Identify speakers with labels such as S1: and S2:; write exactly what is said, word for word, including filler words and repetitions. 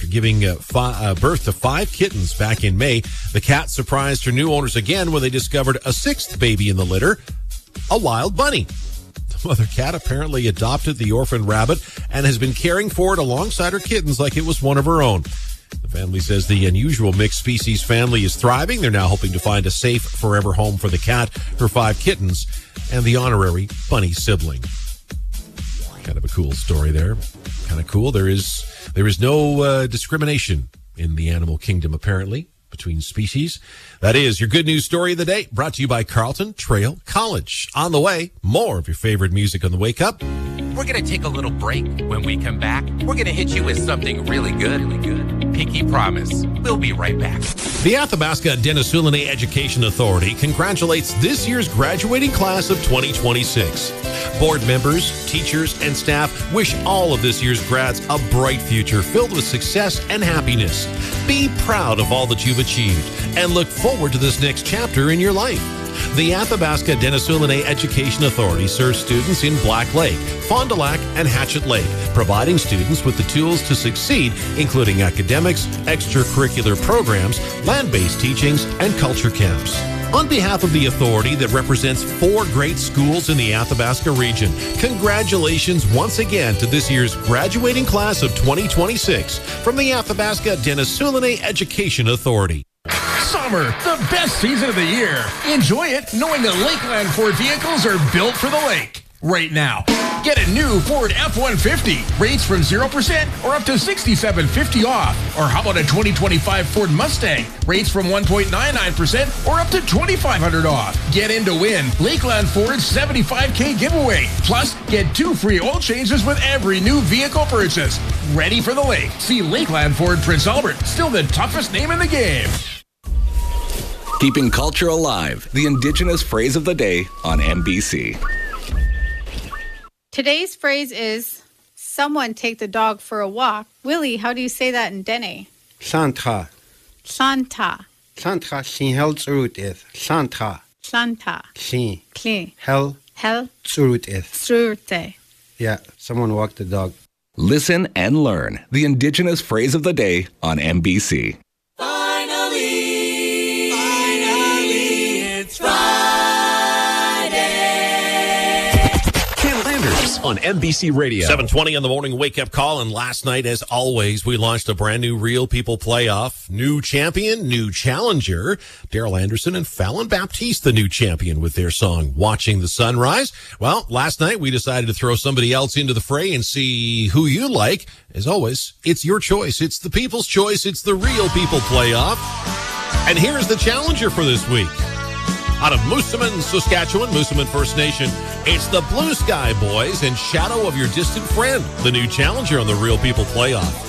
S1: giving uh, fi- uh, birth to five kittens back in May. The cat surprised her new owners again when they discovered a sixth baby in the litter, a wild bunny. The mother cat apparently adopted the orphan rabbit and has been caring for it alongside her kittens like it was one of her own. The family says the unusual mixed species family is thriving. They're now hoping to find a safe forever home for the cat, her five kittens, and the honorary bunny sibling. Kind of a cool story there. Kind of cool. There is there is no uh, discrimination in the animal kingdom, apparently, between species. That is your good news story of the day, brought to you by Carleton Trail College. On the way, more of your favorite music on the Wake Up.
S2: We're going to take a little break. When we come back, we're going to hit you with something really good, really good. Pinky promise. We'll be right back.
S1: The Athabasca Denisoulani Education Authority congratulates this year's graduating class of twenty twenty-six. Board members, teachers, and staff wish all of this year's grads a bright future filled with success and happiness. Be proud of all that you've achieved and look forward to this next chapter in your life. The Athabasca Denisoulani Education Authority serves students in Black Lake, Fond du Lac, and Hatchet Lake, providing students with the tools to succeed, including academics, extracurricular programs, land-based teachings, and culture camps. On behalf of the authority that represents four great schools in the Athabasca region, congratulations once again to this year's graduating class of twenty twenty-six from the Athabasca Denisoulani Education Authority.
S3: Summer, the best season of the year. Enjoy it knowing that Lakeland Ford vehicles are built for the lake. Right now, get a new Ford F one fifty. Rates from zero percent or up to sixty-seven fifty off. Or how about a twenty twenty-five Ford Mustang? Rates from one point nine nine percent or up to twenty-five hundred off. Get in to win Lakeland Ford's seventy-five K giveaway. Plus, get two free oil changes with every new vehicle purchase. Ready for the lake. See Lakeland Ford Prince Albert. Still the toughest name in the game.
S4: Keeping culture alive. The Indigenous phrase of the day on N B C.
S5: Today's phrase is, someone take the dog for a walk. Willie, how do you say that in Dene?
S6: Santa.
S5: Santa.
S6: Santa sin hel tsurut ith. Santa.
S5: Santa.
S6: Sin.
S5: Kli.
S6: Hel.
S5: Hel.
S6: Tsurut ith.
S5: Surte.
S6: Yeah, someone walked the dog.
S4: Listen and learn. The Indigenous phrase of the day on N B C.
S7: Finally, finally, it's Friday.
S1: Ken Landers on N B C Radio. seven twenty in the morning wake-up call, and last night, as always, we launched a brand new Real People playoff. New champion, new challenger. Daryl Anderson and Fallon Baptiste, the new champion, with their song, Watching the Sunrise. Well, last night, we decided to throw somebody else into the fray and see who you like. As always, it's your choice. It's the people's choice. It's the Real People playoff. And here's the challenger for this week. Out of Moosomin, Saskatchewan, Moosomin First Nation, it's the Blue Sky Boys and Shadow of Your Distant Friend, the new challenger on the Real People playoff.